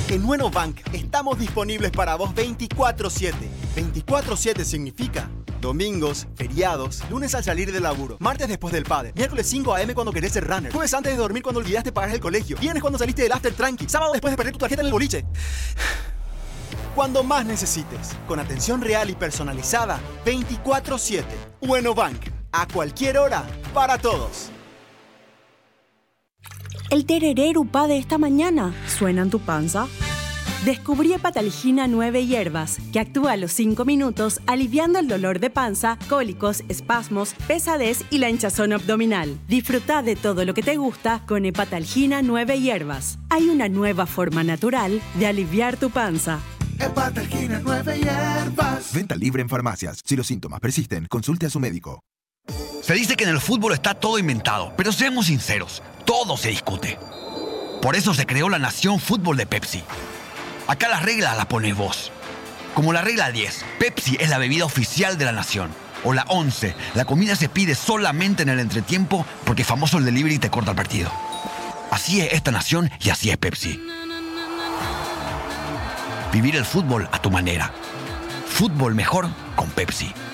En Nueno Bank estamos disponibles para vos 24/7. 24/7 significa domingos, feriados, lunes al salir del laburo, martes después del padre, miércoles 5 a.m. cuando querés ser runner, jueves antes de dormir cuando olvidaste pagar el colegio, viernes cuando saliste del after tranqui, sábado después de perder tu tarjeta en el boliche. Cuando más necesites, con atención real y personalizada, 24/7. Nueno Bank, a cualquier hora, para todos. El tereré-upá de esta mañana suena en tu panza. Descubrí Hepatalgina 9 hierbas, que actúa a los 5 minutos aliviando el dolor de panza, cólicos, espasmos, pesadez y la hinchazón abdominal. Disfruta de todo lo que te gusta con Hepatalgina 9 hierbas. Hay una nueva forma natural de aliviar tu panza. Hepatalgina 9 hierbas. Venta libre en farmacias. Si los síntomas persisten, consulte a su médico. Se dice que en el fútbol está todo inventado, pero seamos sinceros, todo se discute. Por eso se creó la Nación Fútbol de Pepsi. Acá las reglas las pones vos. Como la regla 10, Pepsi es la bebida oficial de la nación. O la 11, la comida se pide solamente en el entretiempo porque famoso el delivery te corta el partido. Así es esta nación y así es Pepsi. Vivir el fútbol a tu manera. Fútbol mejor con Pepsi.